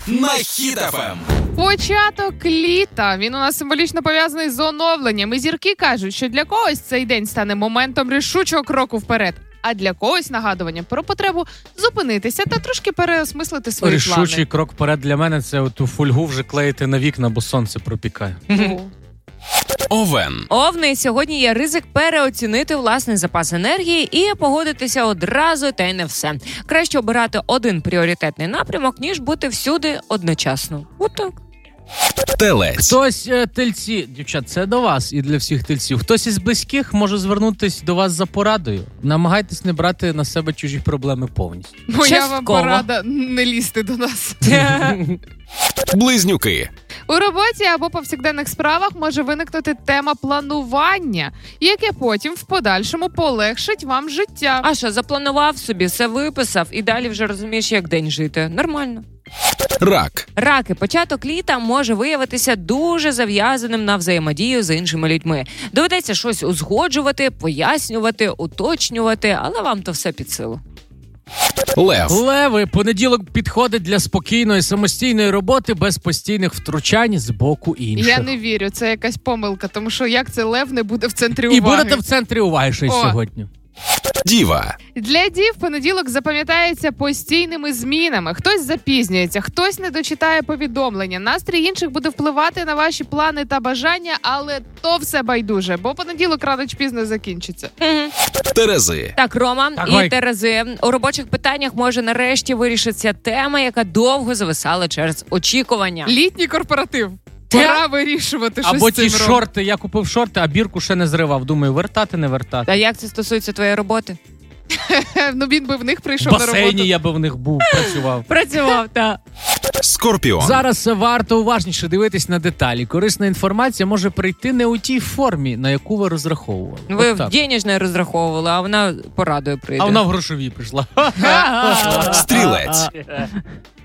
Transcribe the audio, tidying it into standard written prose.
на Хіт ФМ. Початок літа. Він у нас символічно пов'язаний з оновленням. І зірки кажуть, що для когось цей день стане моментом рішучого кроку вперед. А для когось нагадуванням про потребу зупинитися та трошки переосмислити свої плани. Рішучий крок вперед для мене – це оту фольгу вже клеїти на вікна, бо сонце пропікає. Овен. Овни, сьогодні є ризик переоцінити власний запас енергії і погодитися одразу, та й не все. Краще обирати один пріоритетний напрямок, ніж бути всюди одночасно. Отак. Телець. Хтось, тельці, дівчат, це до вас і для всіх тельців. Хтось із близьких може звернутися до вас за порадою. Намагайтесь не брати на себе чужі проблеми повністю. Моя вам порада – не лізти до нас. Близнюки. У роботі або повсякденних справах може виникнути тема планування, яке потім в подальшому полегшить вам життя. А що, запланував собі, все виписав і далі вже розумієш, як день жити. Нормально. Рак. Раки. Початок літа може виявитися дуже зав'язаним на взаємодію з іншими людьми. Доведеться щось узгоджувати, пояснювати, уточнювати, але вам то все під силу. Лев. Леви, понеділок підходить для спокійної, самостійної роботи без постійних втручань з боку інших. Я не вірю, це якась помилка, тому що як це лев не буде в центрі уваги? І будете в центрі уваги ще й сьогодні. Діва. Для дів понеділок запам'ятається постійними змінами. Хтось запізнюється, хтось не дочитає повідомлення. Настрій інших буде впливати на ваші плани та бажання, але то все байдуже, бо понеділок рано чи пізно закінчиться. Терези. Так, Рома Давай. і Терези. У робочих питаннях може нарешті вирішитися тема, яка довго зависала через очікування. Літній корпоратив. Пора вирішувати щось Або з цим ті шорти, я купив шорти, а бірку ще не зривав. Думаю, вертати, не вертати. А як це стосується твоєї роботи? Ну він би в них В прийшов на роботу. басейні я би в них був, працював. Працював, так. Скорпіон. Зараз варто уважніше дивитись на деталі. Корисна інформація може прийти не у тій формі, на яку ви розраховували. Ви От в так. денежне розраховували, а вона порадою прийде. А вона в грошовій прийшла. Стрілець.